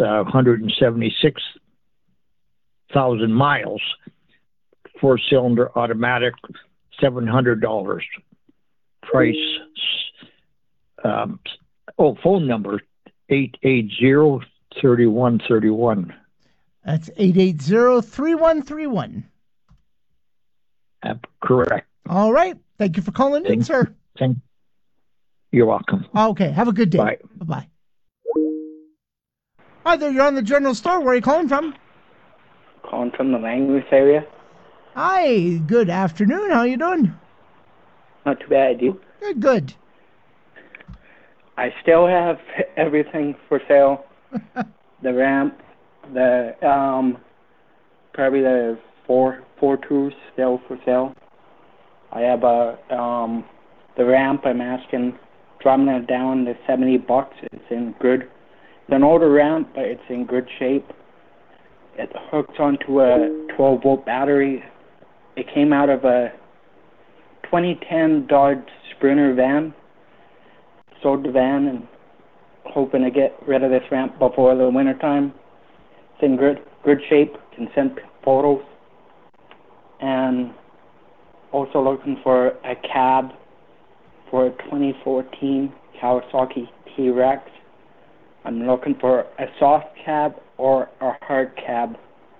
176,000 miles. Four-cylinder automatic, $700. Price. Phone number 880-3131. That's 880-3131. Correct. All right. Thank you for calling in, sir. You're welcome. Okay. Have a good day. Bye. Bye-bye. Hi there. You're on the General Store. Where are you calling from? Calling from the Langley area. Hi. Good afternoon. How you doing? Not too bad, you? Good. I still have everything for sale. The ramp, the probably the four tours still for sale. I have the ramp. I'm asking, dropping it down to $70. It's in good. It's an older ramp, but it's in good shape. It hooks onto a 12-volt battery. It came out of a 2010 Dodge Sprinter van. Sold the van and hoping to get rid of this ramp before the winter time. It's in good shape. Can send photos. And also looking for a cab for a 2014 Kawasaki T-Rex. I'm looking for a soft cab or a hard cab.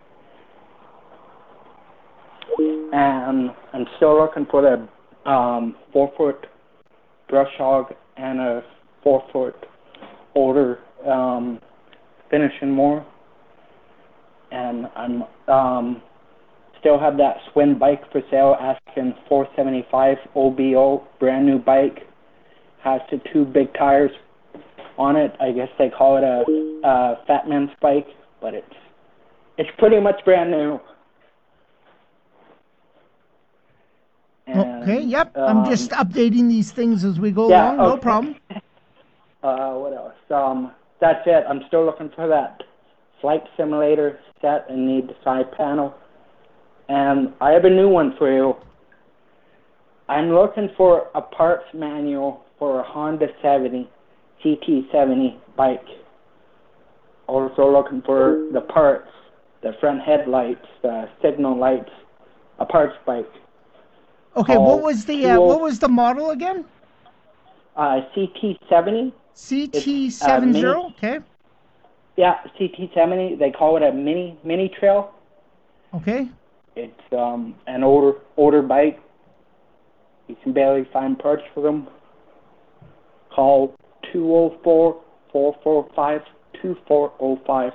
And I'm still looking for the 4-foot brush hog and a 4-foot older finishing more. And I'm still have that Swin bike for sale, asking $475 OBO, brand new bike. Has the 2 big tires on it. I guess they call it a fat man's bike, but it's pretty much brand new. And, okay, yep. I'm just updating these things as we go along. Okay. No problem. What else? That's it. I'm still looking for that flight simulator set and need the side panel. And I have a new one for you. I'm looking for a parts manual for a Honda 70, CT70 bike. Also looking for the parts, the front headlights, the signal lights, a parts bike. Okay, what was the model again? CT70. CT70, okay. Yeah, CT70. They call it a mini trail. Okay. It's an older bike. You can barely find parts for them. Call 204-445-2405.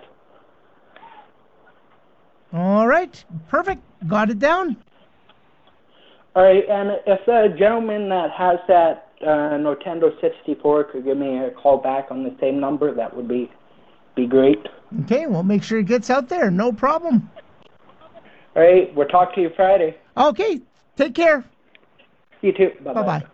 All right, perfect. Got it down. All right, and if the gentleman that has that Nintendo 64 could give me a call back on the same number, that would be great. Okay, we'll make sure it gets out there. No problem. All right, we'll talk to you Friday. Okay, take care. You too. Bye-bye. Bye-bye.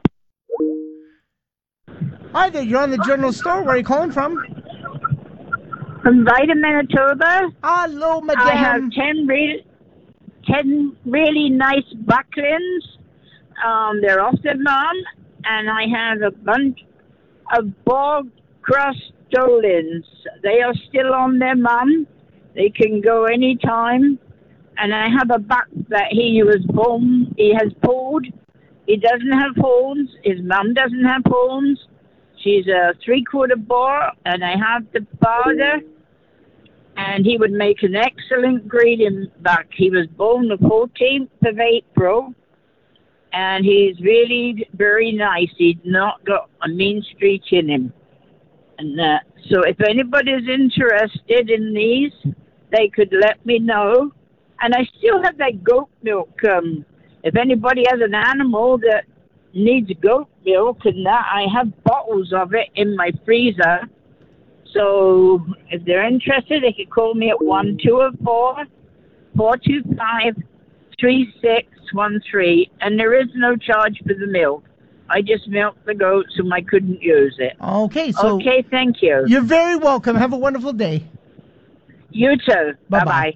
Hi there, you're on the General Store. Where are you calling from? From Vida, Manitoba. Hello, madam. I have 10 really nice bucklins. They're off the mom. And I have a bunch of bog cross stolons. They are still on their mum. They can go any time. And I have a buck that he has pulled. He doesn't have horns. His mum doesn't have horns. She's a 3/4 boar, and I have the father. And he would make an excellent breeding buck. He was born the 14th of April. And he's really very nice. He's not got a mean streak in him. And so if anybody's interested in these, they could let me know. And I still have that goat milk. If anybody has an animal that needs goat milk, and that, I have bottles of it in my freezer. So if they're interested, they could call me at 1-204-425-3613, and there is no charge for the milk. I just milked the goats and I couldn't use it. Okay, okay, thank you. You're very welcome. Have a wonderful day. You too. Bye-bye.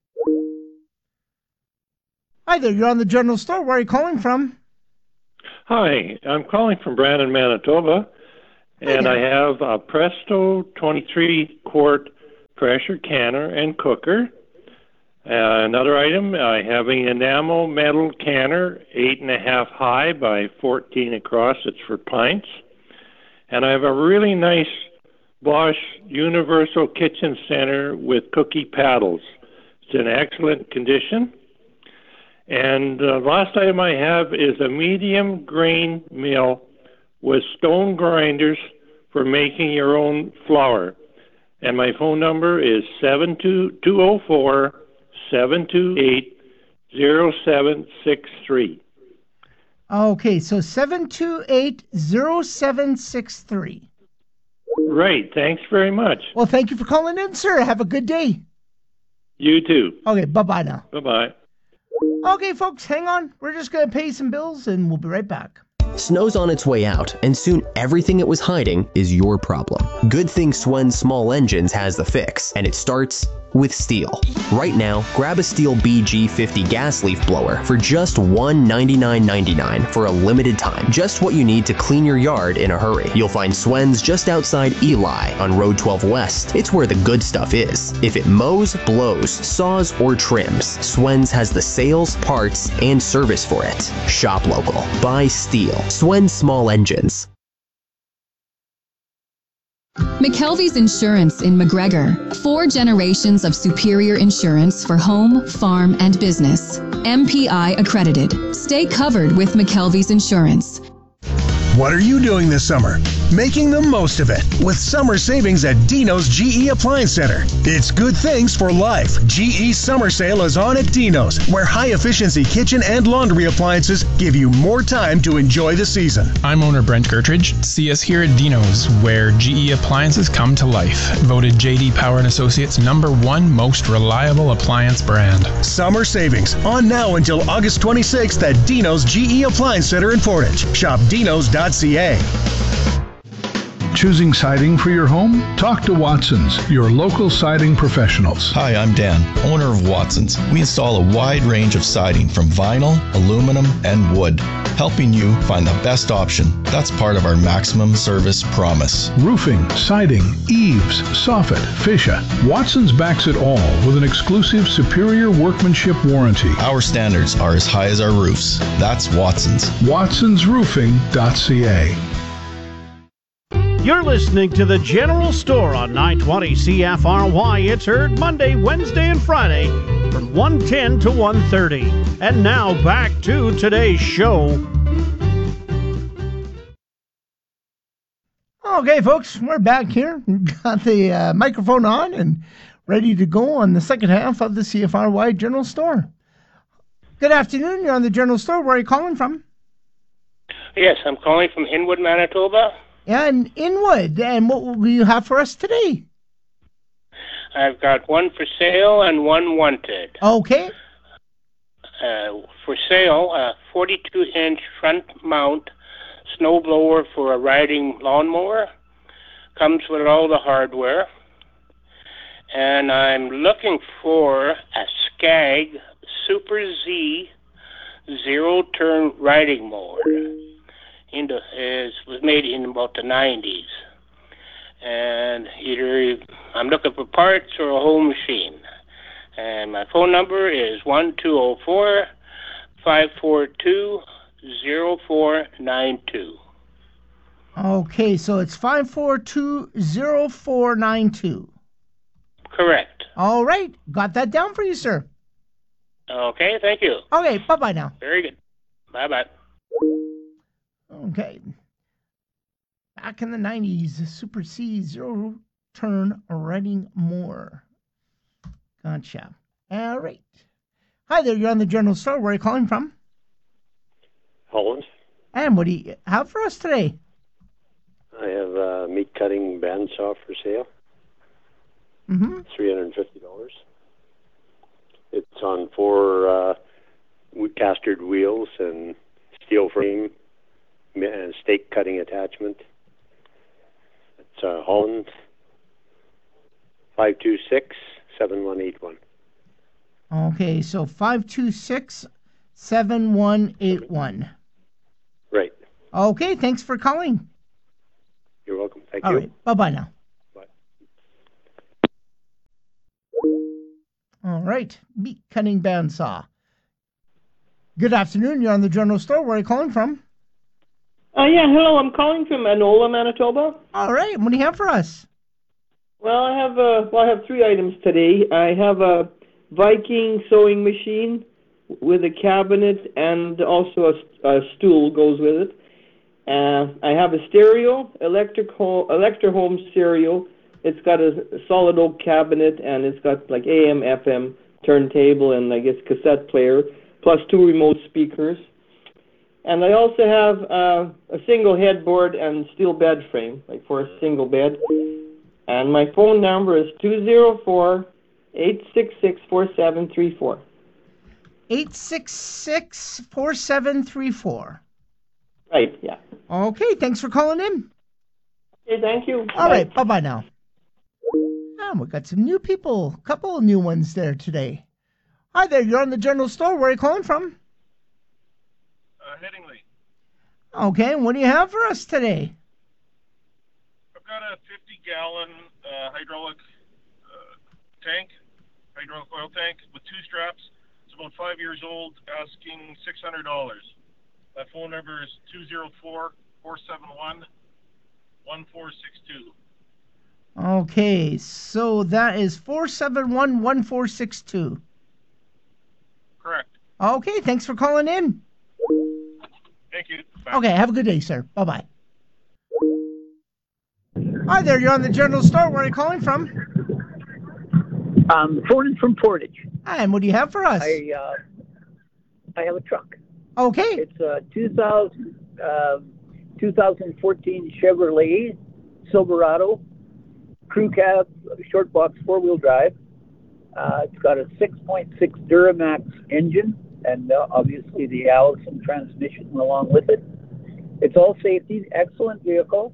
Hi there, you're on the General Store. Where are you calling from? Hi, I'm calling from Brandon, Manitoba, and I have a Presto 23-quart pressure canner and cooker. Another item, I have an enamel metal canner, 8.5 high by 14 across. It's for pints. And I have a really nice Bosch Universal Kitchen Center with cookie paddles. It's in excellent condition. And the last item I have is a medium grain mill with stone grinders for making your own flour. And my phone number is 728-0763. Okay, so 728-0763. Right, thanks very much. Well, thank you for calling in, sir. Have a good day. You too. Okay, bye-bye now. Bye-bye. Okay, folks, hang on. We're just going to pay some bills, and we'll be right back. Snow's on its way out, and soon everything it was hiding is your problem. Good thing Swen Small Engines has the fix, and it starts with STIHL. Right now, grab a STIHL BG50 gas leaf blower for just $199.99 for a limited time. Just what you need to clean your yard in a hurry. You'll find Swen's just outside Eli on Road 12 West. It's where the good stuff is. If it mows, blows, saws, or trims, Swen's has the sales, parts, and service for it. Shop local. Buy STIHL. Swen Small Engines. McKelvey's Insurance in McGregor. 4 generations of superior insurance for home, farm, and business. MPI accredited. Stay covered with McKelvey's Insurance. What are you doing this summer? Making the most of it with summer savings at Dino's GE Appliance Center. It's good things for life. GE Summer Sale is on at Dino's, where high-efficiency kitchen and laundry appliances give you more time to enjoy the season. I'm owner Brent Gertridge. See us here at Dino's, where GE appliances come to life. Voted J.D. Power & Associates #1 most reliable appliance brand. Summer savings on now until August 26th at Dino's GE Appliance Center in Portage. Shop dinos.ca. Choosing siding for your home? Talk to Watson's, your local siding professionals. Hi, I'm Dan, owner of Watson's. We install a wide range of siding from vinyl, aluminum, and wood, helping you find the best option. That's part of our maximum service promise. Roofing, siding, eaves, soffit, fascia. Watson's backs it all with an exclusive superior workmanship warranty. Our standards are as high as our roofs. That's Watson's. WatsonsRoofing.ca. You're listening to The General Store on 920 CFRY. It's heard Monday, Wednesday, and Friday from 1:10 to 1:30. And now back to today's show. Okay, folks, we're back here. We've got the microphone on and ready to go on the second half of the CFRY General Store. Good afternoon. You're on the General Store. Where are you calling from? Yes, I'm calling from Inwood, Manitoba. Yeah, in Inwood. And what will you have for us today? I've got one for sale and one wanted. Okay. For sale, a 42-inch front mount snowblower for a riding lawnmower. Comes with all the hardware. And I'm looking for a Skag Super Z zero-turn riding mower. It was made in about the 90s. And either I'm looking for parts or a whole machine. And my phone number is 1204-542-0492. Okay, so it's 542-0492. Correct. All right. Got that down for you, sir. Okay, thank you. Okay, bye-bye now. Very good. Bye-bye. Okay. Back in the 90s, Super C zero-turn riding mower. Gotcha. All right. Hi there, you're on the General Store. Where are you calling from? Holland. And what do you have for us today? I have a meat cutting bandsaw for sale. Mm-hmm. $350. It's on 4 castered wheels and steel frame and stake cutting attachment. It's Holland 526-7181. Okay, so 526-7181. Right. Okay, thanks for calling. You're welcome. Thank All you. All right, bye-bye now. All right. Meat cutting bandsaw. Good afternoon. You're on the General Store. Where are you calling from? Yeah, hello. I'm calling from Enola, Manitoba. All right. What do you have for us? Well, I have 3 items today. I have a Viking sewing machine with a cabinet and also a stool goes with it. I have a stereo, Electro-Home stereo. It's got a solid oak cabinet, and it's got like AM, FM turntable, and I guess cassette player, plus 2 remote speakers. And I also have a single headboard and steel bed frame, like for a single bed. And my phone number is 204-866-4734. 866-4734. Right, yeah. Okay, thanks for calling in. Okay, thank you. All right, bye-bye now. We've got some new people, a couple of new ones there today. Hi there, you're on the General Store. Where are you calling from? Headingley. Okay, and what do you have for us today? I've got a 50-gallon hydraulic oil tank with 2 straps. It's about 5 years old, asking $600. My phone number is 204-471-1462. Okay, so that is 471-1462. Correct. Okay, thanks for calling in. Thank you. Bye. Okay, have a good day, sir. Bye-bye. Hi there, you're on the General Store. Where are you calling from? Phoning from Portage. Hi, and what do you have for us? I have a truck. Okay. It's a 2014 Chevrolet Silverado crew cab, short box 4-wheel drive. It's got a 6.6 Duramax engine, and obviously the Allison transmission along with it. It's all safety, excellent vehicle,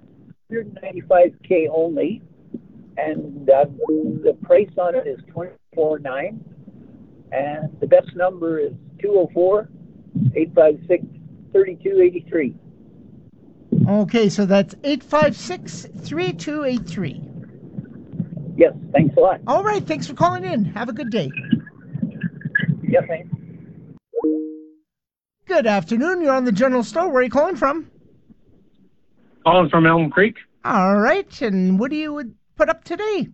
$195K only, and the price on it is $24,900, and the best number is 204-856-3283. Okay, so that's 856-3283. Yes, thanks a lot. All right, thanks for calling in. Have a good day. Yes, thanks. Good afternoon. You're on the General Store. Where are you calling from? Calling from Elm Creek. All right, and what do you put up today?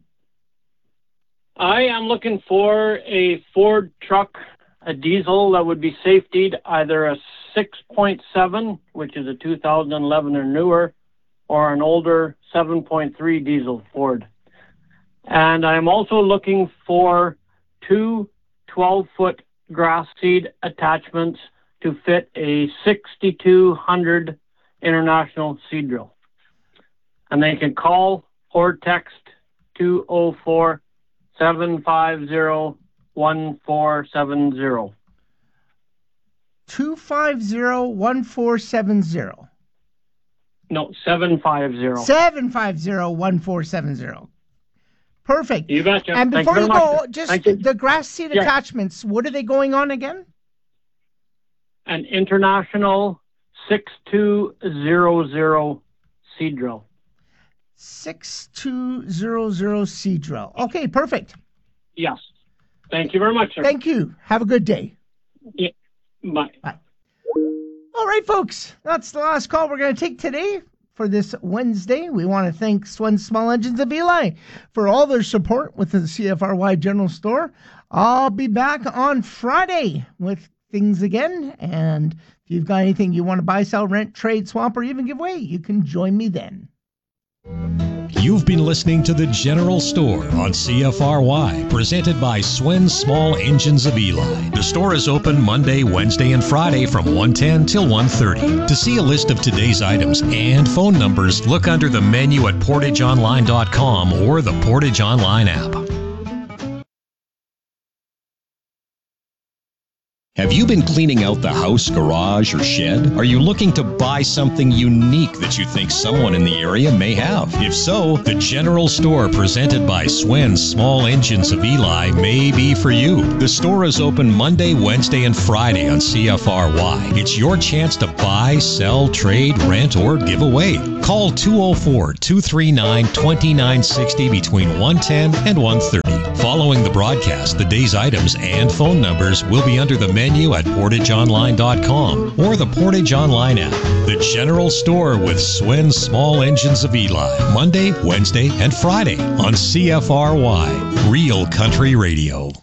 I am looking for a Ford truck, a diesel that would be safetied, either a 6.7, which is a 2011 or newer, or an older 7.3 diesel Ford. And I'm also looking for 2 12-foot grass seed attachments to fit a 6200 International seed drill. And they can call or text 204-750-1470. 250-1470. No, 750. 750-1470. Perfect. You betcha. And Thank before you you very go, much. just Thank you. the grass seed attachments, what are they going on again? An International 6200 seed drill. 6200 seed drill. Okay, perfect. Yes. Thank you very much, sir. Thank you. Have a good day. Yeah. Bye. Bye. All right, folks. That's the last call we're going to take today for this Wednesday. We want to thank Swen Small Engines of Eli for all their support with the CFRY General Store. I'll be back on Friday with things again. And if you've got anything you want to buy, sell, rent, trade, swap, or even give away, you can join me then. You've been listening to The General Store on CFRY, presented by Swen Small Engines of Eli. The store is open Monday, Wednesday, and Friday from 1:10 till 1:30. To see a list of today's items and phone numbers, look under the menu at portageonline.com or the Portage Online app. Have you been cleaning out the house, garage, or shed? Are you looking to buy something unique that you think someone in the area may have? If so, the General Store presented by Swen Small Engines of Eli may be for you. The store is open Monday, Wednesday, and Friday on CFRY. It's your chance to buy, sell, trade, rent, or give away. Call 204-239-2960 between 1:10 and 1:30. Following the broadcast, the day's items and phone numbers will be under the menu at PortageOnline.com or the Portage Online app. The General Store with Swen's Small Engines of Eli. Monday, Wednesday, and Friday on CFRY. Real Country Radio.